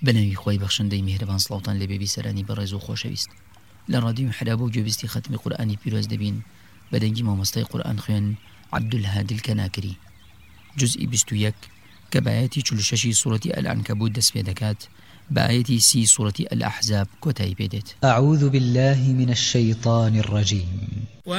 بنەوی خۆی بەخشندەی میهرەبان سڵاوتان لە بێبی سەرانی بەڕێز و خۆشەویست لە ڕادیۆ حەرا بۆ گوێبیستی ختمی قورئانی پیرۆز دەبین بەدەنگی مامۆستای قورئان خوێن عەبدولهادی الکەناکری جزئی 21 کە بەئایەتی 46 سوورەتی ئەلعنکەبوت دەست پێ دەکات بآية 30 سورة الأحزاب كوتاي بيدت. أعوذ بالله من الشيطان الرجيم.